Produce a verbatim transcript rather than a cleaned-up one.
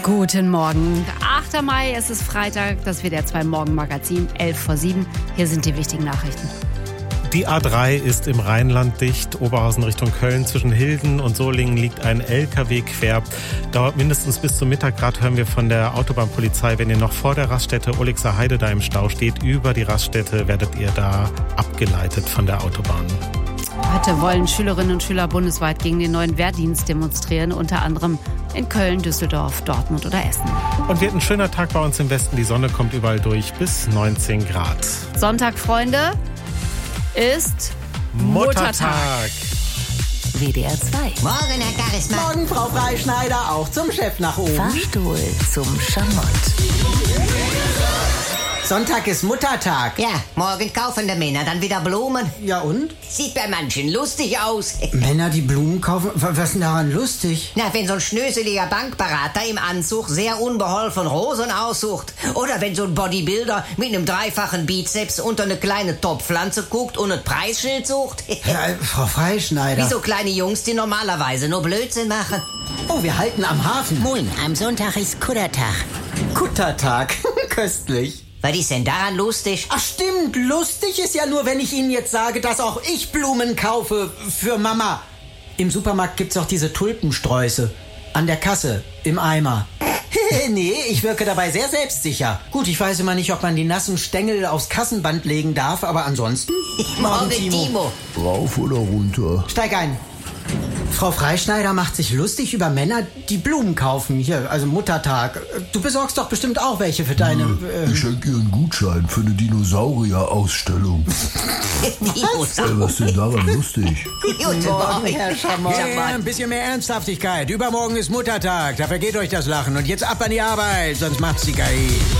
Guten Morgen. achter Mai, es ist Freitag, das W D R zwei Morgenmagazin, elf vor sieben. Hier sind die wichtigen Nachrichten. Die A drei ist im Rheinland dicht. Oberhausen Richtung Köln. Zwischen Hilden und Solingen liegt ein L K W quer. Dauert mindestens bis zum Mittag. Gerade hören wir von der Autobahnpolizei, wenn ihr noch vor der Raststätte Olixer Heide da im Stau steht, über die Raststätte werdet ihr da abgeleitet von der Autobahn. Heute wollen Schülerinnen und Schüler bundesweit gegen den neuen Wehrdienst demonstrieren, unter anderem in Köln, Düsseldorf, Dortmund oder Essen. Und wird ein schöner Tag bei uns im Westen. Die Sonne kommt überall durch bis neunzehn Grad. Sonntag, Freunde, ist Muttertag. W D R zwei. Morgen, Herr Charisma. Morgen, Frau Freischneider, auch zum Chef nach oben. Fahrstuhl zum Schamott. Sonntag ist Muttertag. Ja, morgen kaufen die Männer dann wieder Blumen. Ja und? Sieht bei manchen lustig aus. Männer, die Blumen kaufen? Was ist denn daran lustig? Na, wenn so ein schnöseliger Bankberater im Anzug sehr unbeholfen Rosen aussucht. Oder wenn so ein Bodybuilder mit einem dreifachen Bizeps unter eine kleine Topfpflanze guckt und ein Preisschild sucht. Ja, Frau Freischneider. Wie so kleine Jungs, die normalerweise nur Blödsinn machen. Oh, wir halten am Hafen. Moin, am Sonntag ist Kuttertag. Kuttertag. Köstlich. Was ist denn daran lustig? Ach stimmt, lustig ist ja nur, wenn ich Ihnen jetzt sage, dass auch ich Blumen kaufe für Mama. Im Supermarkt gibt's auch diese Tulpensträuße. An der Kasse, im Eimer. Nee, ich wirke dabei sehr selbstsicher. Gut, ich weiß immer nicht, ob man die nassen Stängel aufs Kassenband legen darf, aber ansonsten... Morgen, Timo. Timo. Rauf oder runter? Steig ein. Frau Freischneider macht sich lustig über Männer, die Blumen kaufen. Hier, also Muttertag. Du besorgst doch bestimmt auch welche für deine... Äh, ich schenke ihr einen Gutschein für eine Dinosaurier-Ausstellung. Was? Äh, was ist denn daran lustig? Guten Morgen, Herr Schamott. Ja, ein bisschen mehr Ernsthaftigkeit. Übermorgen ist Muttertag. Da vergeht euch das Lachen. Und jetzt ab an die Arbeit, sonst macht's die K I.